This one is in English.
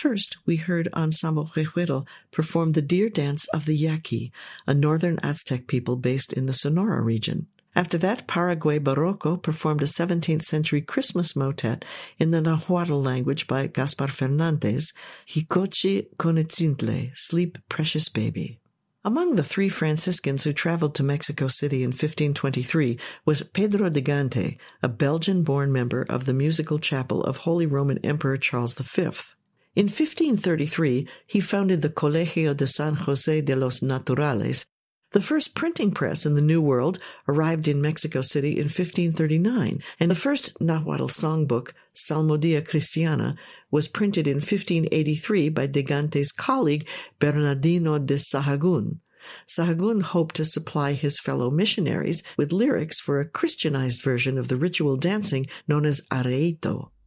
First, we heard Ensemble Rejuero perform the deer dance of the Yaqui, a northern Aztec people based in the Sonora region. After that, Paraguay Barroco performed a 17th century Christmas motet in the Nahuatl language by Gaspar Fernandez, Hicochi Conetzintle, Sleep, Precious Baby. Among the 3 Franciscans who traveled to Mexico City in 1523 was Pedro de Gante, a Belgian-born member of the musical chapel of Holy Roman Emperor Charles V. In 1533, he founded the Colegio de San José de los Naturales. The first printing press in the New World arrived in Mexico City in 1539, and the first Nahuatl songbook, Salmodia Cristiana, was printed in 1583 by de Gante's colleague Bernardino de Sahagún. Sahagún hoped to supply his fellow missionaries with lyrics for a Christianized version of the ritual dancing known as arreito.